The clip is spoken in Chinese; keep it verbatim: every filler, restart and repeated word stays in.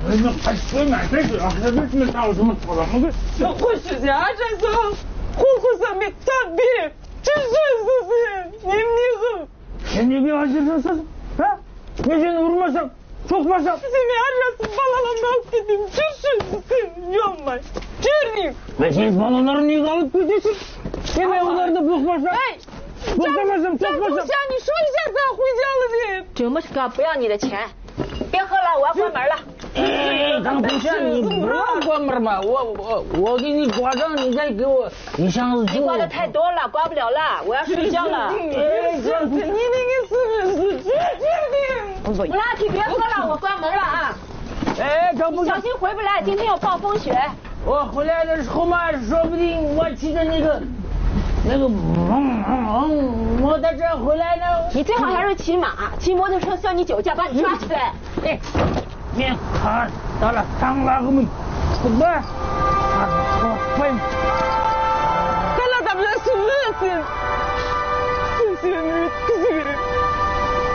哎呀，还水满水水啊！这为什么打我这么吵了？我这回事家这是户口上面特别，这是是是，你你是。 Sen ne bir acırsızsın? Ha? Gecenin vurmasan, çok basam. Seni arasın balonunu alıp gideyim. Düşün, yorma. Çürüyüm. Ben senin balonları niye alıp gidiyorsun? Yine onları da bokmasan. Hey! Bokmamasam, çok 张 basam. 总霞，你说一下咋回家了的？ 这么个不要你的钱，别喝了，我要关门了。 哎，张同学，你不要关门嘛，我我我给你挂上，你再给我一箱子酒。 你挂的太多了，挂不了了，我要睡觉了。 哎，这你那个是是是是不拉皮，别喝了，我关门了啊！ 哎，张同学， 小心回不来，今天要暴风雪。 我回来的时候嘛，说不定我骑着那个那个嗯嗯，我在这回来呢。 你最好还是骑马，骑摩托车算你酒驾，把你抓起来。 哎，别看到了，当了个没，怎么办？